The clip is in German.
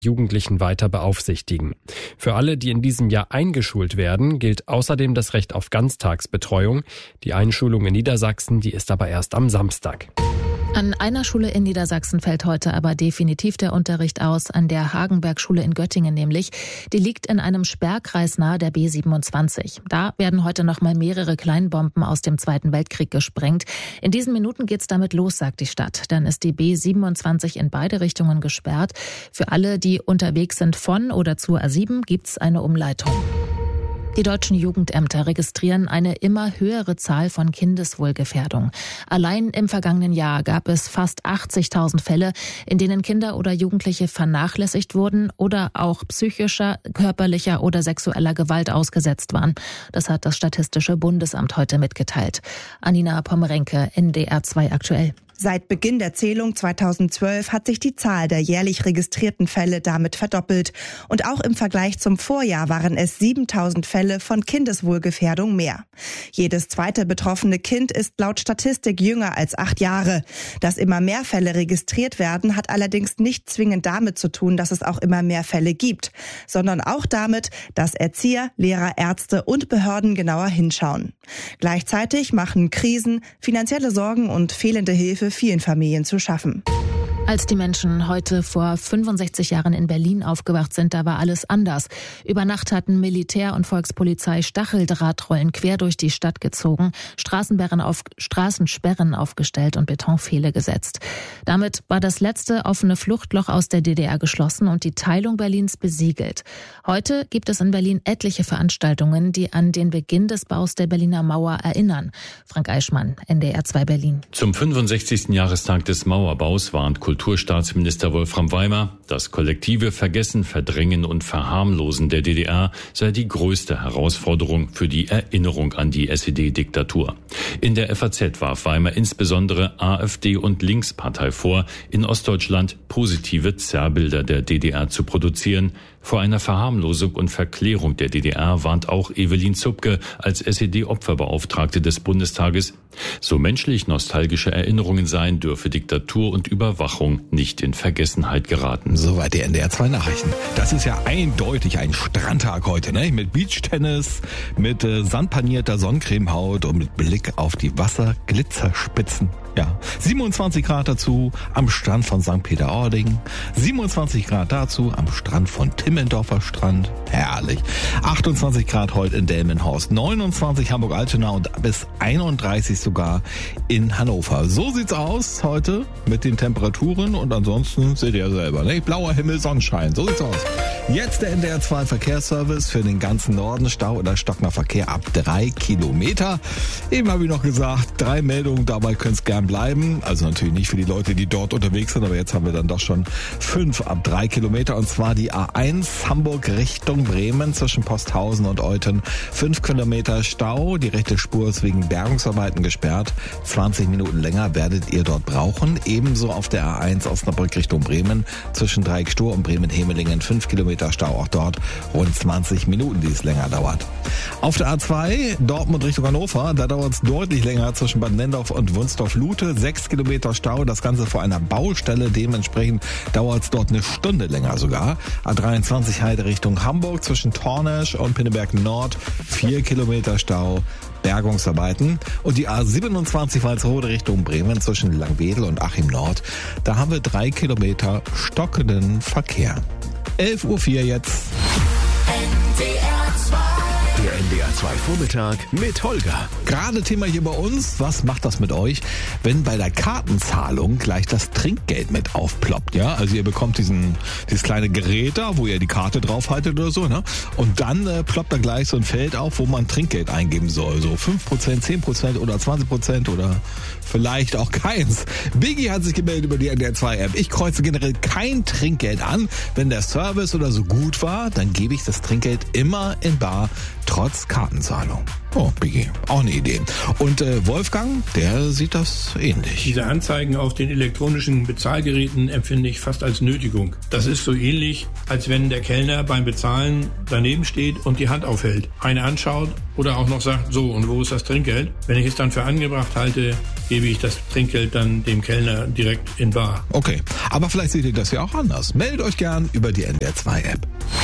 Jugendlichen weiter beaufsichtigen. Für alle, die in diesem Jahr eingeschult werden, gilt außerdem das Recht auf Ganztagsbetreuung. Die Einschulung in Niedersachsen, die ist aber erst am Samstag. An einer Schule in Niedersachsen fällt heute aber definitiv der Unterricht aus, an der Hagenberg-Schule in Göttingen nämlich. Die liegt in einem Sperrkreis nahe der B27. Da werden heute noch mal mehrere Kleinbomben aus dem Zweiten Weltkrieg gesprengt. In diesen Minuten geht's damit los, sagt die Stadt. Dann ist die B27 in beide Richtungen gesperrt. Für alle, die unterwegs sind von oder zur A7, gibt's eine Umleitung. Die deutschen Jugendämter registrieren eine immer höhere Zahl von Kindeswohlgefährdung. Allein im vergangenen Jahr gab es fast 80.000 Fälle, in denen Kinder oder Jugendliche vernachlässigt wurden oder auch psychischer, körperlicher oder sexueller Gewalt ausgesetzt waren. Das hat das Statistische Bundesamt heute mitgeteilt. Anina Pommerenke, NDR 2 aktuell. Seit Beginn der Zählung 2012 hat sich die Zahl der jährlich registrierten Fälle damit verdoppelt. Und auch im Vergleich zum Vorjahr waren es 7.000 Fälle von Kindeswohlgefährdung mehr. Jedes zweite betroffene Kind ist laut Statistik jünger als 8 Jahre. Dass immer mehr Fälle registriert werden, hat allerdings nicht zwingend damit zu tun, dass es auch immer mehr Fälle gibt, sondern auch damit, dass Erzieher, Lehrer, Ärzte und Behörden genauer hinschauen. Gleichzeitig machen Krisen, finanzielle Sorgen und fehlende Hilfe vielen Familien zu schaffen. Als die Menschen heute vor 65 Jahren in Berlin aufgewacht sind, da war alles anders. Über Nacht hatten Militär und Volkspolizei Stacheldrahtrollen quer durch die Stadt gezogen, Straßensperren aufgestellt und Betonpfähle gesetzt. Damit war das letzte offene Fluchtloch aus der DDR geschlossen und die Teilung Berlins besiegelt. Heute gibt es in Berlin etliche Veranstaltungen, die an den Beginn des Baus der Berliner Mauer erinnern. Frank Eichmann, NDR 2 Berlin. Zum 65. Jahrestag des Mauerbaus warnt Kulturstaatsminister Wolfram Weimer, das kollektive Vergessen, Verdrängen und Verharmlosen der DDR sei die größte Herausforderung für die Erinnerung an die SED-Diktatur. In der FAZ warf Weimer insbesondere AfD und Linkspartei vor, in Ostdeutschland positive Zerrbilder der DDR zu produzieren. Vor einer Verharmlosung und Verklärung der DDR warnt auch Evelyn Zupke als SED-Opferbeauftragte des Bundestages. So menschlich nostalgische Erinnerungen seien, dürfe Diktatur und Überwachung nicht in Vergessenheit geraten. Soweit die NDR 2 Nachrichten. Das ist ja eindeutig ein Strandtag heute, ne? Mit Beachtennis, mit sandpanierter Sonnencremehaut und mit Blick auf die Wasserglitzerspitzen. Ja, 27 Grad dazu am Strand von St. Peter-Ording, 27 Grad dazu am Strand von Timmendorfer Strand, herrlich, 28 Grad heute in Delmenhorst, 29 Hamburg-Altona und bis 31 sogar in Hannover. So sieht's aus heute mit den Temperaturen und ansonsten seht ihr ja selber, ne? Blauer Himmel, Sonnenschein, so sieht's aus. Jetzt der NDR 2 Verkehrsservice für den ganzen Norden, Stau oder stockender Verkehr ab 3 Kilometer. Eben habe ich noch gesagt, 3 Meldungen, dabei können es gern bleiben. Also natürlich nicht für die Leute, die dort unterwegs sind, aber jetzt haben wir dann doch schon 5 ab 3 Kilometer und zwar die A1 Hamburg Richtung Bremen zwischen Posthausen und Euthen. 5 Kilometer Stau, die rechte Spur ist wegen Bergungsarbeiten gesperrt. 20 Minuten länger werdet ihr dort brauchen. Ebenso auf der A1 Osnabrück Richtung Bremen zwischen Dreieckstur und Bremen-Hemelingen 5 Kilometer Stau, auch dort rund 20 Minuten, die es länger dauert. Auf der A2 Dortmund Richtung Hannover, da dauert es deutlich länger zwischen Bad Nendorf und Wunstorf-Lute. 6 Kilometer Stau, das Ganze vor einer Baustelle. Dementsprechend dauert es dort eine Stunde länger sogar. A23 Heide Richtung Hamburg zwischen Tornesch und Pinneberg Nord. 4 Kilometer Stau. Bergungsarbeiten. Und die A27 Walsrode Richtung Bremen zwischen Langwedel und Achim Nord. Da haben wir 3 Kilometer stockenden Verkehr. 11:04 Uhr jetzt. Der NDR 2 Vormittag mit Holger. Gerade Thema hier bei uns, was macht das mit euch, wenn bei der Kartenzahlung gleich das Trinkgeld mit aufploppt, ja? Also ihr bekommt dieses kleine Gerät da, wo ihr die Karte draufhaltet oder so, ne? Und dann ploppt da gleich so ein Feld auf, wo man Trinkgeld eingeben soll. So 5%, 10% oder 20% oder vielleicht auch keins. Biggie hat sich gemeldet über die NDR 2 App. Ich kreuze generell kein Trinkgeld an. Wenn der Service oder so gut war, dann gebe ich das Trinkgeld immer in bar, trotz Kartenzahlung. Kartenzahlung. Oh, Biggie, auch eine Idee. Und Wolfgang, der sieht das ähnlich. Diese Anzeigen auf den elektronischen Bezahlgeräten empfinde ich fast als Nötigung. Das ist so ähnlich, als wenn der Kellner beim Bezahlen daneben steht und die Hand aufhält, eine anschaut oder auch noch sagt, so, und wo ist das Trinkgeld? Wenn ich es dann für angebracht halte, gebe ich das Trinkgeld dann dem Kellner direkt in bar. Okay, aber vielleicht seht ihr das ja auch anders. Meldet euch gern über die NDR2-App.